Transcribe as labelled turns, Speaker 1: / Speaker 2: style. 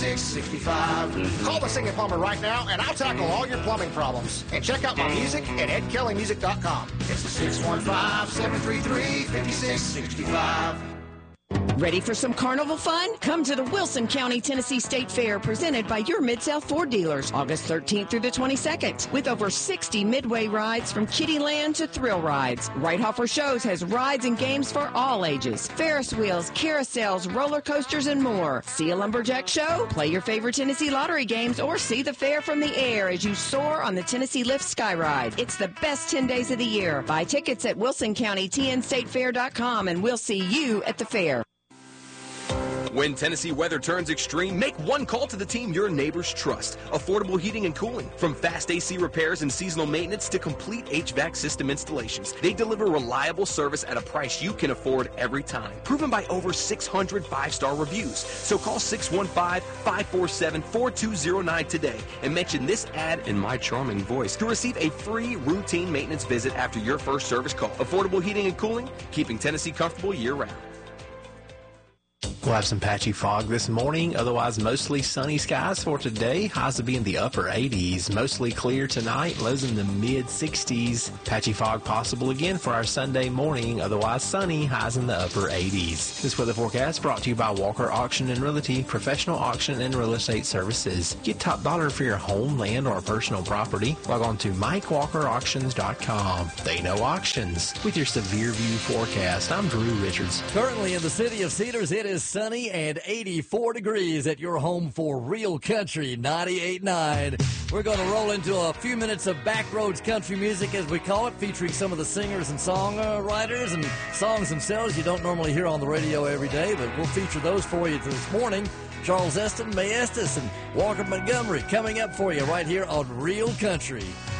Speaker 1: 5665. Call the Singing Plumber right now, and I'll tackle all your plumbing problems. And check out my music at edkellymusic.com. It's the 615-733-5665.
Speaker 2: Ready for some carnival fun? Come to the Wilson County, Tennessee State Fair presented by your Mid-South Ford dealers August 13th through the 22nd with over 60 Midway rides from Kittyland to Thrill Rides. Reithofer Shows has rides and games for all ages. Ferris wheels, carousels, roller coasters, and more. See a lumberjack show? Play your favorite Tennessee lottery games or see the fair from the air as you soar on the Tennessee Lift Skyride. It's the best 10 days of the year. Buy tickets at wilsoncountytnstatefair.com and we'll see you at the fair.
Speaker 3: When Tennessee weather turns extreme, make one call to the team your neighbors trust. Affordable heating and cooling. From fast AC repairs and seasonal maintenance to complete HVAC system installations, they deliver reliable service at a price you can afford every time. Proven by over 600 five-star reviews. So call 615-547-4209 today and mention this ad in my charming voice to receive a free routine maintenance visit after your first service call. Affordable heating and cooling, keeping Tennessee comfortable year-round.
Speaker 4: We'll have some patchy fog this morning, otherwise mostly sunny skies for today. Highs will be in the upper 80s. Mostly clear tonight, lows in the mid-60s. Patchy fog possible again for our Sunday morning, otherwise sunny, highs in the upper 80s. This weather forecast brought to you by Walker Auction and Realty, professional auction and real estate services. Get top dollar for your home, land, or personal property. Log on to MikeWalkerAuctions.com. They know auctions. With your severe view forecast, I'm Drew Richards.
Speaker 5: Currently in the city of Cedars, it is sunny and 84 degrees at your home for Real Country 98.9. We're going to roll into a few minutes of Backroads Country music, as we call it, featuring some of the singers and songwriters and songs themselves you don't normally hear on the radio every day, but we'll feature those for you this morning. Charles Easton, May Estes, and Walker Montgomery coming up for you right here on Real Country.